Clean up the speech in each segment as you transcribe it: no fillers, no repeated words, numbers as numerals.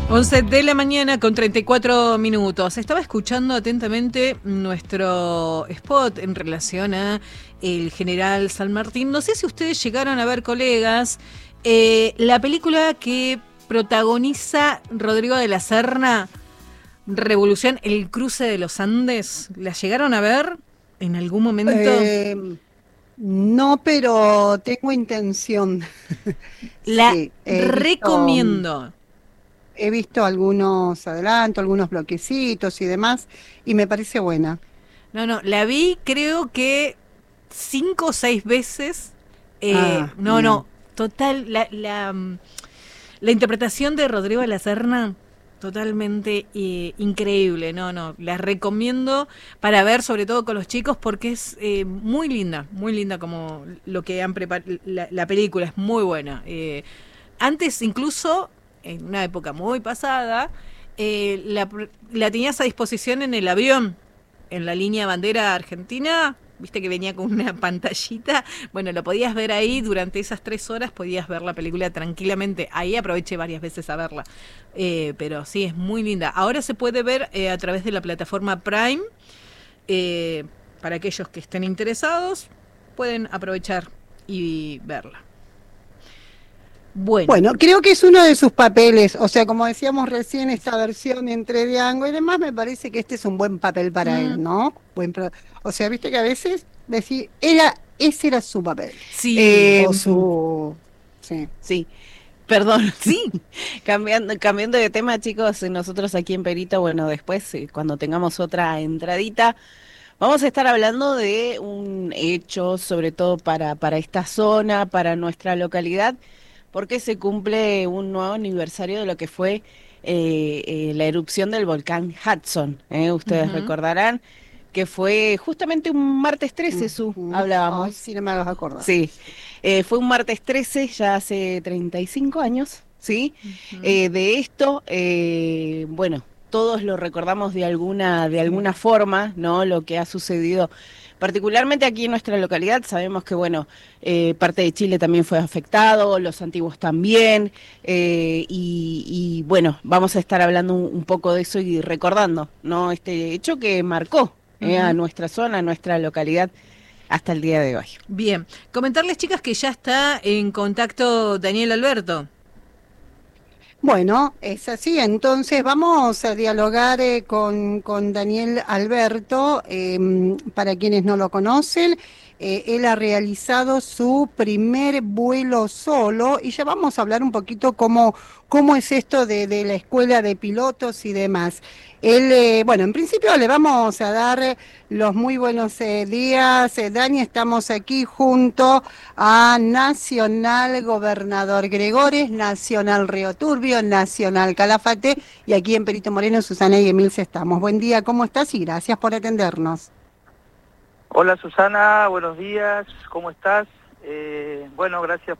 11 de la mañana con 34 minutos. Estaba escuchando atentamente nuestro spot en relación a el general San Martín. No sé si ustedes llegaron a ver, colegas, la película que protagoniza Rodrigo de la Serna, Revolución, el cruce de los Andes. ¿La llegaron a ver en algún momento? No, pero tengo intención. La Sí, recomiendo. he visto algunos adelantos, algunos bloquecitos y demás, y me parece buena. No, la vi creo que 5 o 6 veces. Ah, No, bien. total, la interpretación de Rodrigo de la Serna, totalmente increíble. No, la recomiendo para ver, sobre todo con los chicos, porque es muy linda como lo que han preparado. La película es muy buena. Antes, incluso, en una época muy pasada, la tenías a disposición en el avión, en la línea bandera argentina. Viste que venía con una pantallita. Bueno, lo podías ver ahí durante esas 3 horas, podías ver la película tranquilamente. Ahí aproveché varias veces a verla. Pero sí, es muy linda. Ahora se puede ver a través de la plataforma Prime. Para aquellos que estén interesados, pueden aprovechar y verla. Bueno. Bueno, creo que es uno de sus papeles, o sea, como decíamos recién, esta versión entre Diango y demás, me parece que este es un buen papel para Mm, él, ¿no? O sea, viste que a veces decir, ese era su papel, sí. o su, sí. Sí, perdón. Sí. Cambiando de tema, chicos, nosotros aquí en Perito, bueno, después, cuando tengamos otra entradita, vamos a estar hablando de un hecho, sobre todo para esta zona, para nuestra localidad, porque se cumple un nuevo aniversario de lo que fue la erupción del volcán Hudson. Ustedes Ujú. recordarán que fue justamente un martes 13, Ujú. Ay, hablábamos. sí, no me hagas acordar. Sí, fue un martes 13, ya hace 35 años, ¿sí? Ujú. De esto, bueno, todos lo recordamos de alguna forma, ¿no? Lo que ha sucedido, particularmente aquí en nuestra localidad, sabemos que, bueno, parte de Chile también fue afectado, los antiguos también, bueno, vamos a estar hablando un poco de eso y recordando, ¿no? Este hecho que marcó a Ujú. nuestra zona, a nuestra localidad hasta el día de hoy. Bien, comentarles, chicas, que ya está en contacto Daniel Alberto. Bueno, es así. Entonces vamos a dialogar con Daniel Alberto. Para quienes no lo conocen, él ha realizado su primer vuelo solo y ya vamos a hablar un poquito cómo es esto de la escuela de pilotos y demás. Él, bueno, en principio le vamos a dar los muy buenos días. Dani, estamos aquí junto a Nacional Gobernador Gregores, Nacional Río Turbio, Nacional Calafate y aquí en Perito Moreno, Susana y Emilce estamos. Buen día, ¿cómo estás? Y gracias por atendernos. Hola Susana, buenos días, ¿cómo estás? Bueno, gracias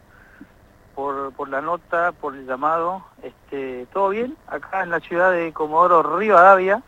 por la nota, por el llamado. ¿Todo bien? Acá en la ciudad de Comodoro Rivadavia.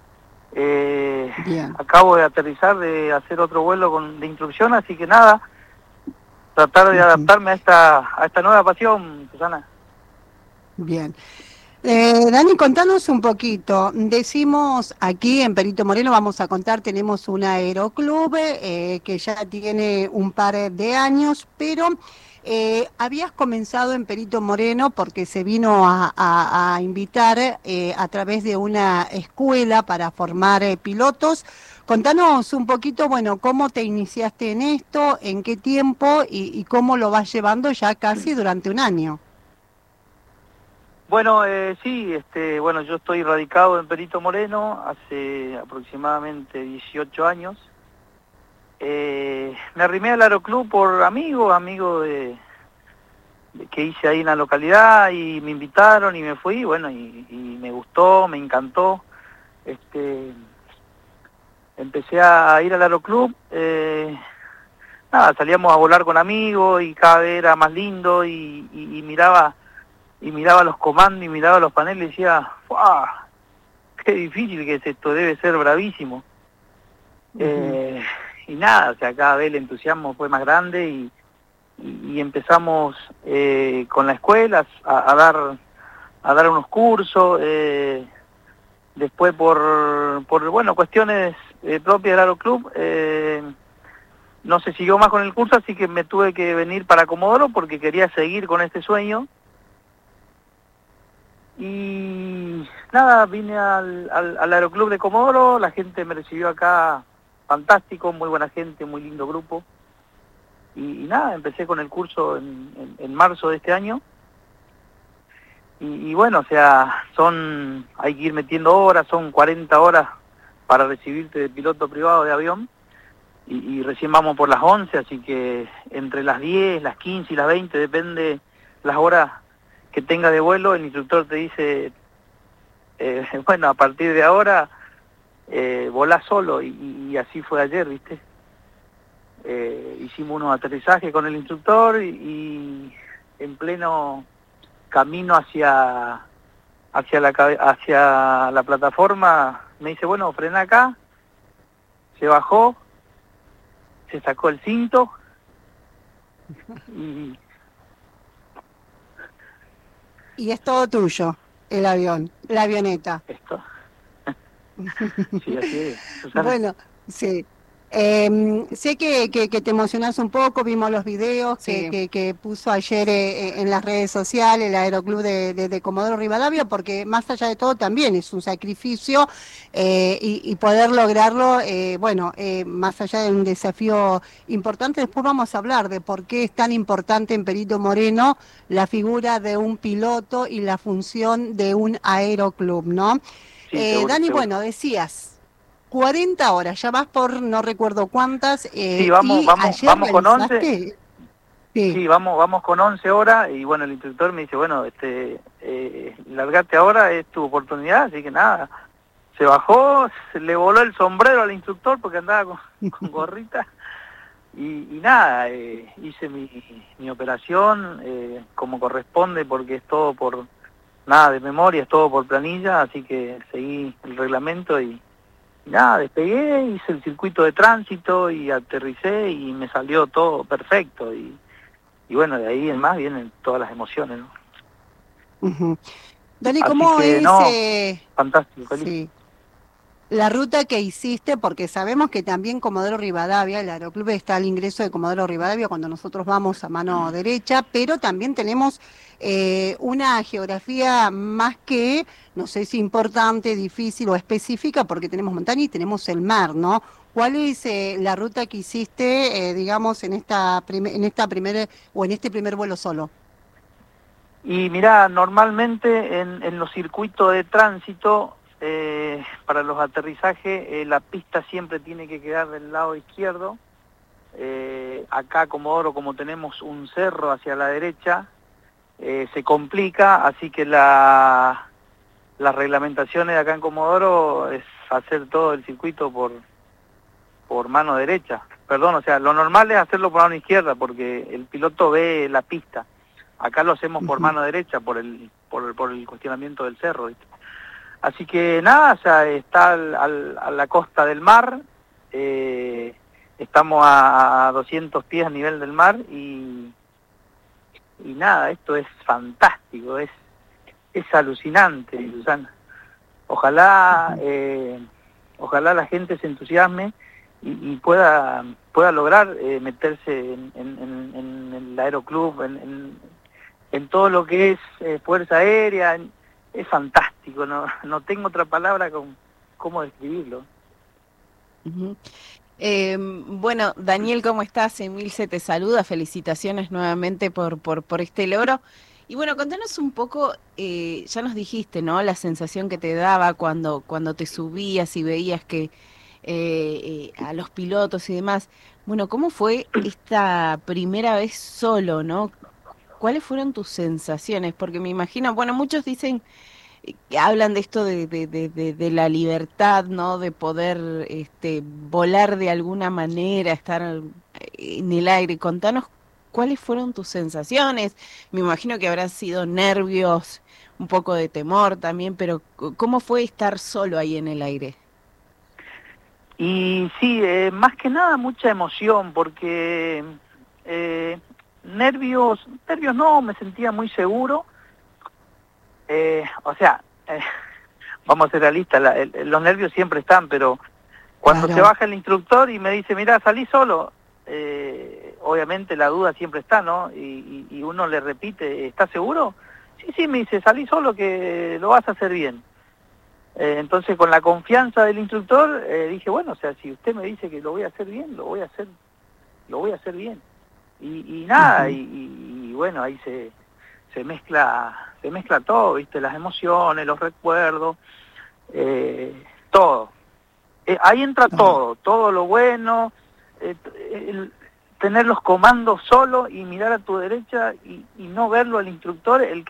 Bien, Acabo de aterrizar, de hacer otro vuelo de instrucción, así que nada, tratar de ujú, adaptarme a esta nueva pasión, Susana. bien. Dani, contanos un poquito. Decimos aquí en Perito Moreno, vamos a contar, tenemos un aeroclub que ya tiene un par de años, pero habías comenzado en Perito Moreno porque se vino a invitar a través de una escuela para formar pilotos. Contanos un poquito, bueno, cómo te iniciaste en esto, en qué tiempo y cómo lo vas llevando ya casi durante un año. Bueno, sí, bueno, yo estoy radicado en Perito Moreno hace aproximadamente 18 años. Me arrimé al Aeroclub por amigos que hice ahí en la localidad y me invitaron y me fui, bueno, y me gustó, me encantó. Empecé a ir al Aeroclub, nada, salíamos a volar con amigos y cada vez era más lindo y miraba los comandos y miraba los paneles y decía, ¡guau! ¡Qué difícil que es esto! Debe ser bravísimo. Ujú. Y nada, o sea, cada vez el entusiasmo fue más grande y empezamos con la escuela a dar a dar unos cursos, después por bueno, cuestiones propias del Aeroclub, no se siguió más con el curso, así que me tuve que venir para Comodoro porque quería seguir con este sueño. Y nada, vine al Aeroclub de Comodoro, la gente me recibió acá fantástico, muy buena gente, muy lindo grupo. Y nada, empecé con el curso en marzo de este año. Y bueno, o sea, hay que ir metiendo horas, son 40 horas para recibirte de piloto privado de avión. Y recién vamos por las 11, así que entre las 10, las 15 y las 20, depende las horas que tenga de vuelo, el instructor te dice, bueno, a partir de ahora volá solo, y así fue ayer, ¿viste? Hicimos unos aterrizajes con el instructor y en pleno camino hacia la plataforma me dice, bueno, frena acá, se bajó, se sacó el cinto y... Y es todo tuyo, el avión, la avioneta. Esto. Sí, así es, Susana. Bueno, sí. Sé que te emocionás un poco, vimos los videos Sí. que puso ayer en las redes sociales el Aeroclub de Comodoro Rivadavia, porque más allá de todo también es un sacrificio y poder lograrlo, bueno, más allá de un desafío importante. Después vamos a hablar de por qué es tan importante en Perito Moreno la figura de un piloto y la función de un aeroclub, ¿no? Sí, seguro, Dani, seguro. bueno, decías 40 horas, ya vas por no recuerdo cuántas, Sí, vamos y ayer con 11. realizaste... Sí, vamos con 11 horas y bueno, el instructor me dice, bueno, largate ahora, es tu oportunidad, así que nada, se bajó, se le voló el sombrero al instructor porque andaba con gorrita y nada, hice mi operación como corresponde porque es todo por, nada de memoria, es todo por planilla, así que seguí el reglamento y nada, despegué, hice el circuito de tránsito y aterricé y me salió todo perfecto y bueno, de ahí en más vienen todas las emociones, ¿no? Ujú. Dani, Así ¿cómo que es no, fantástico, feliz. sí, la ruta que hiciste? Porque sabemos que también Comodoro Rivadavia, el Aeroclub está al ingreso de Comodoro Rivadavia cuando nosotros vamos a mano derecha, pero también tenemos una geografía más que, no sé si importante, difícil o específica, porque tenemos montaña y tenemos el mar, ¿no? ¿Cuál es la ruta que hiciste, digamos, en esta primera o en este primer vuelo solo? Y mirá, normalmente en los circuitos de tránsito, para los aterrizajes, la pista siempre tiene que quedar del lado izquierdo. Acá Comodoro, como tenemos un cerro hacia la derecha, se complica, así que las reglamentaciones de acá en Comodoro es hacer todo el circuito por mano derecha. Perdón, o sea, lo normal es hacerlo por mano izquierda porque el piloto ve la pista. Acá lo hacemos por mano derecha por el cuestionamiento del cerro, ¿viste? Así que nada, o sea, está a la costa del mar, estamos a 200 pies a nivel del mar y nada, esto es fantástico, es alucinante, Susana. Ojalá la gente se entusiasme y pueda lograr meterse en el aeroclub, en todo lo que es Fuerza Aérea. Es fantástico, no tengo otra palabra con cómo describirlo. Ujú. Bueno, Daniel, ¿cómo estás? Emilce te saluda, felicitaciones nuevamente por este logro. Y bueno, contanos un poco, ya nos dijiste, ¿no? La sensación que te daba cuando te subías y veías que a los pilotos y demás. Bueno, ¿cómo fue esta primera vez solo, ¿no? ¿Cuáles fueron tus sensaciones? Porque me imagino, bueno, muchos dicen que hablan de esto de la libertad, ¿no? De poder volar de alguna manera, estar en el aire. Contanos cuáles fueron tus sensaciones. Me imagino que habrán sido nervios, un poco de temor también, pero ¿cómo fue estar solo ahí en el aire? Y sí, más que nada mucha emoción, porque nervios no, me sentía muy seguro. O sea, vamos a ser realistas, los nervios siempre están, pero cuando Claro. se baja el instructor y me dice, mirá, salí solo, obviamente la duda siempre está, ¿no? Y uno le repite, ¿estás seguro? Sí, me dice, salí solo que lo vas a hacer bien. Entonces, con la confianza del instructor, dije, bueno, o sea, si usted me dice que lo voy a hacer bien, lo voy a hacer bien. Y nada, Ujú. y bueno, ahí se mezcla todo, ¿viste? Las emociones, los recuerdos, todo. Ahí entra Todo. todo lo bueno, tener los comandos solo y mirar a tu derecha y no verlo al instructor, el